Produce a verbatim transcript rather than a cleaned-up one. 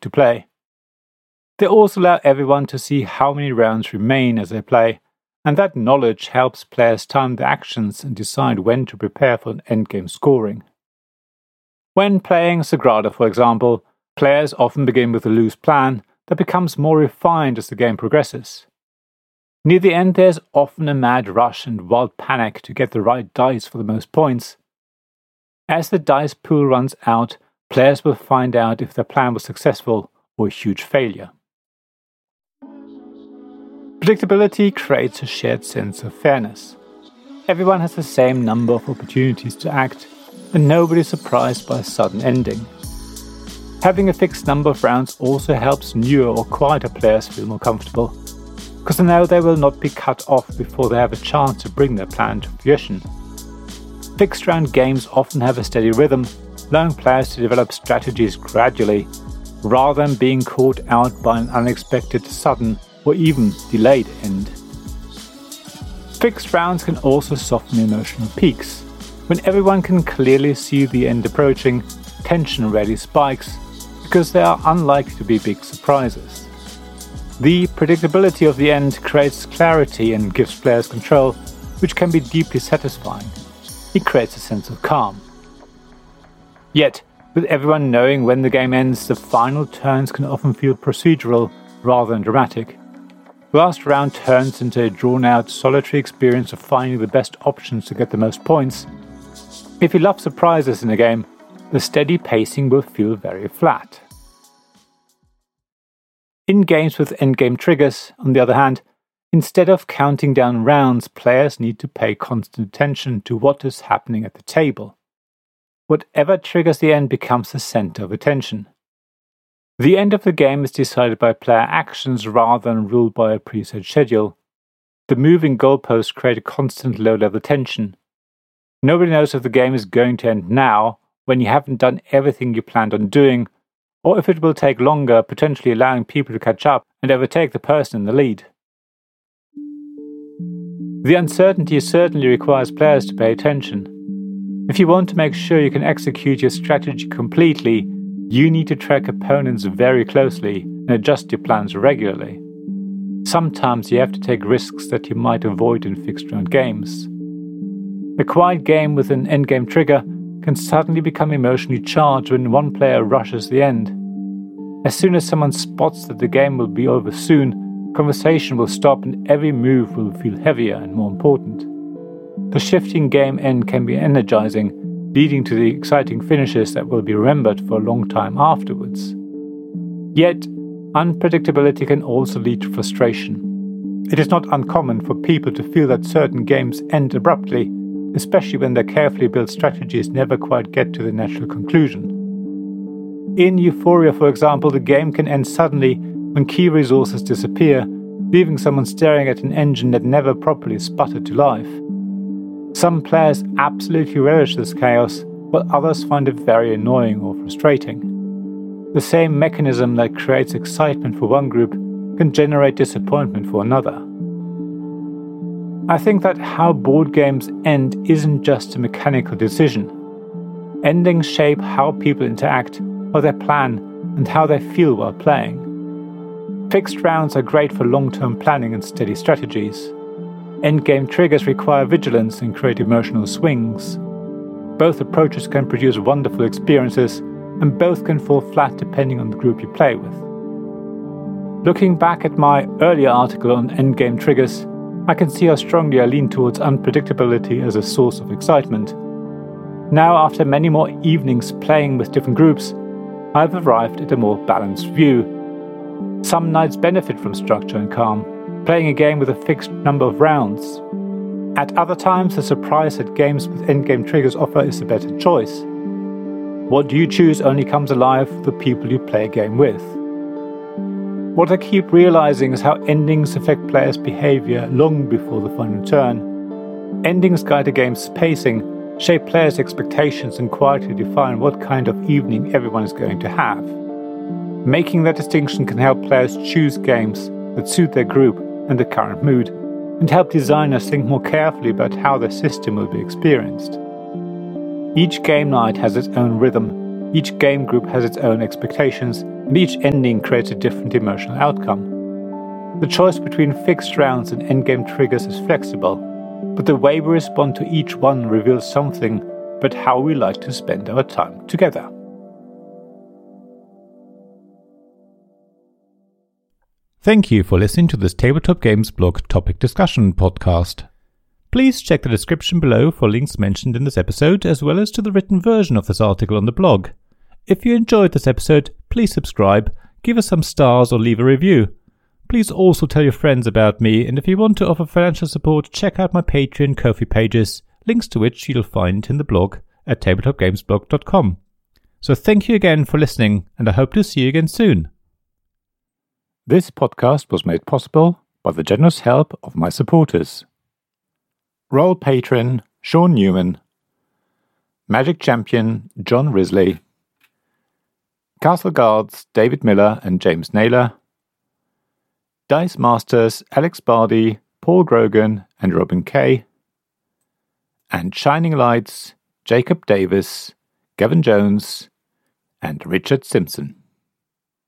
to play. They also allow everyone to see how many rounds remain as they play, and that knowledge helps players time their actions and decide when to prepare for an endgame scoring. When playing Sagrada, for example, players often begin with a loose plan that becomes more refined as the game progresses. Near the end, there's often a mad rush and wild panic to get the right dice for the most points. As the dice pool runs out, players will find out if their plan was successful or a huge failure. Predictability creates a shared sense of fairness. Everyone has the same number of opportunities to act, and nobody is surprised by a sudden ending. Having a fixed number of rounds also helps newer or quieter players feel more comfortable, because they know they will not be cut off before they have a chance to bring their plan to fruition. Fixed round games often have a steady rhythm, allowing players to develop strategies gradually, rather than being caught out by an unexpected, sudden, or even delayed end. Fixed rounds can also soften emotional peaks. When everyone can clearly see the end approaching, tension rarely spikes, because there are unlikely to be big surprises. The predictability of the end creates clarity and gives players control, which can be deeply satisfying. It creates a sense of calm. Yet, with everyone knowing when the game ends, the final turns can often feel procedural rather than dramatic. The last round turns into a drawn-out, solitary experience of finding the best options to get the most points. If you love surprises in a game, the steady pacing will feel very flat. In games with endgame triggers, on the other hand, instead of counting down rounds, players need to pay constant attention to what is happening at the table. Whatever triggers the end becomes the center of attention. The end of the game is decided by player actions rather than ruled by a preset schedule. The moving goalposts create a constant low-level tension. Nobody knows if the game is going to end now, when you haven't done everything you planned on doing, or if it will take longer, potentially allowing people to catch up and overtake the person in the lead. The uncertainty certainly requires players to pay attention. If you want to make sure you can execute your strategy completely, you need to track opponents very closely and adjust your plans regularly. Sometimes you have to take risks that you might avoid in fixed-round games. A quiet game with an endgame trigger can suddenly become emotionally charged when one player rushes the end. As soon as someone spots that the game will be over soon, conversation will stop and every move will feel heavier and more important. The shifting game end can be energizing, leading to the exciting finishes that will be remembered for a long time afterwards. Yet, unpredictability can also lead to frustration. It is not uncommon for people to feel that certain games end abruptly, especially when their carefully built strategies never quite get to the natural conclusion. In Euphoria, for example, the game can end suddenly when key resources disappear, leaving someone staring at an engine that never properly sputtered to life. Some players absolutely relish this chaos, while others find it very annoying or frustrating. The same mechanism that creates excitement for one group can generate disappointment for another. I think that how board games end isn't just a mechanical decision. Endings shape how people interact, how they plan, and how they feel while playing. Fixed rounds are great for long-term planning and steady strategies. Endgame triggers require vigilance and create emotional swings. Both approaches can produce wonderful experiences, and both can fall flat depending on the group you play with. Looking back at my earlier article on endgame triggers, I can see how strongly I lean towards unpredictability as a source of excitement. Now, after many more evenings playing with different groups, I've arrived at a more balanced view. Some nights benefit from structure and calm, playing a game with a fixed number of rounds. At other times, the surprise that games with endgame triggers offer is a better choice. What you choose only comes alive with the people you play a game with. What I keep realizing is how endings affect players' behavior long before the final turn. Endings guide a game's pacing, shape players' expectations, and quietly define what kind of evening everyone is going to have. Making that distinction can help players choose games that suit their group and the current mood, and help designers think more carefully about how their system will be experienced. Each game night has its own rhythm, each game group has its own expectations, and each ending creates a different emotional outcome. The choice between fixed rounds and endgame triggers is flexible, but the way we respond to each one reveals something about how we like to spend our time together. Thank you for listening to this Tabletop Games Blog Topic Discussion podcast. Please check the description below for links mentioned in this episode, as well as to the written version of this article on the blog. If you enjoyed this episode, please subscribe, give us some stars or leave a review. Please also tell your friends about me, and if you want to offer financial support, check out my Patreon and Ko-fi pages, links to which you'll find in the blog at tabletop games blog dot com. So thank you again for listening, and I hope to see you again soon. This podcast was made possible by the generous help of my supporters. Royal Patron Sean Newman, Magic Champion John Risley, Castle Guards David Miller and James Naylor, Dice Masters Alex Bardi, Paul Grogan and Robin Kay, and Shining Lights Jacob Davis, Gavin Jones and Richard Simpson.